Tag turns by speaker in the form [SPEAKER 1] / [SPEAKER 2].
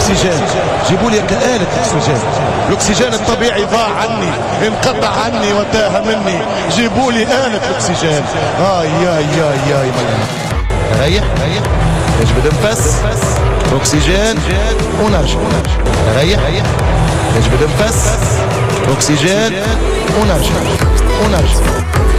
[SPEAKER 1] الاكسجين، جيبوا لي آلة اكسجين. الاكسجين الطبيعي ضاع عني، انقطع عني وتاه مني، جيبوا لي آلة اكسجين. ياي ريح نجبد نفس اكسجين ونرجع، ريح نجبد نفس اكسجين ونرجع.